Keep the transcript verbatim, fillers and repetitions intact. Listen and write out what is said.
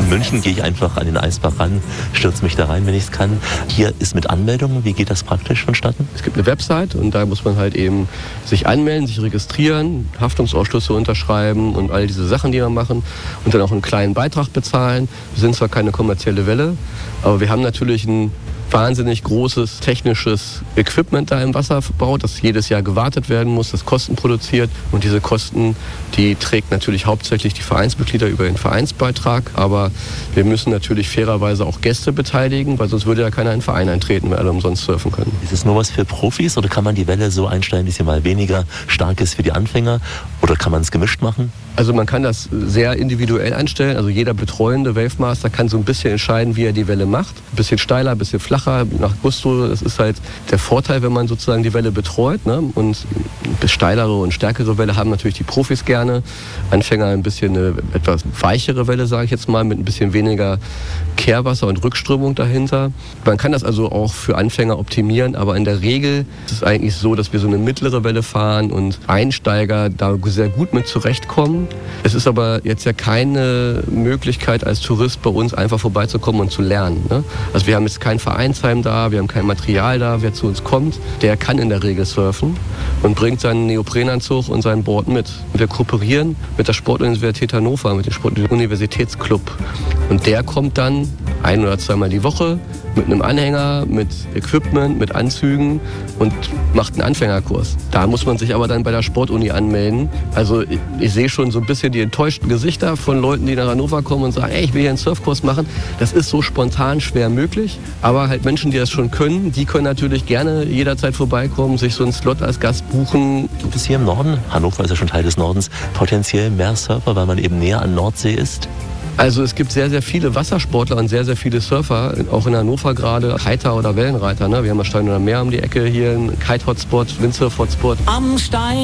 In München gehe ich einfach an den Eisbach ran, stürze mich da rein, wenn ich es kann. Hier ist mit Anmeldung. Wie geht das praktisch vonstatten? Es gibt eine Website und da muss man halt eben sich anmelden, sich registrieren, Haftungsausschlüsse unterschreiben und all diese Sachen, die wir machen und dann auch einen kleinen Beitrag bezahlen. Wir sind zwar keine kommerzielle Welle, aber wir haben natürlich ein wahnsinnig großes technisches Equipment da im Wasser verbaut, das jedes Jahr gewartet werden muss, das Kosten produziert. Und diese Kosten, die trägt natürlich hauptsächlich die Vereinsmitglieder über den Vereinsbeitrag. Aber wir müssen natürlich fairerweise auch Gäste beteiligen, weil sonst würde ja keiner in den Verein eintreten, wenn alle umsonst surfen können. Ist es nur was für Profis oder kann man die Welle so einstellen, dass sie mal weniger stark ist für die Anfänger? Oder kann man es gemischt machen? Also man kann das sehr individuell einstellen. Also jeder betreuende Wavemaster kann so ein bisschen entscheiden, wie er die Welle macht. Ein bisschen steiler, ein bisschen flacher, nach Gusto. Das ist halt der Vorteil, wenn man sozusagen die Welle betreut. Ne? Und eine steilere und stärkere Welle haben natürlich die Profis gerne. Anfänger ein bisschen eine etwas weichere Welle, sage ich jetzt mal, mit ein bisschen weniger Kehrwasser und Rückströmung dahinter. Man kann das also auch für Anfänger optimieren, aber in der Regel ist es eigentlich so, dass wir so eine mittlere Welle fahren und Einsteiger da sehr gut mit zurechtkommen. Es ist aber jetzt ja keine Möglichkeit als Tourist bei uns einfach vorbeizukommen und zu lernen. Ne? Also wir haben jetzt kein Vereinsheim da, wir haben kein Material da. Wer zu uns kommt, der kann in der Regel surfen und bringt seinen Neoprenanzug und sein Board mit. Wir kooperieren mit der Sportuniversität Hannover, mit dem Sportuniversitätsclub. Und der kommt dann ein- oder zweimal die Woche mit einem Anhänger, mit Equipment, mit Anzügen und macht einen Anfängerkurs. Da muss man sich aber dann bei der Sportuni anmelden. Also ich, ich sehe schon so ein bisschen die enttäuschten Gesichter von Leuten, die nach Hannover kommen und sagen, ey, ich will hier einen Surfkurs machen. Das ist so spontan schwer möglich. Aber halt Menschen, die das schon können, die können natürlich gerne jederzeit vorbeikommen, sich so einen Slot als Gast buchen. Gibt es hier im Norden, Hannover ist ja schon Teil des Nordens, potenziell mehr Surfer, weil man eben näher an Nordsee ist? Also es gibt sehr, sehr viele Wassersportler und sehr, sehr viele Surfer, auch in Hannover gerade, Kiter oder Wellenreiter. Ne? Wir haben das Stein oder Meer um die Ecke hier, einen Kite-Hotspot, Windsurf-Hotspot. Am Stein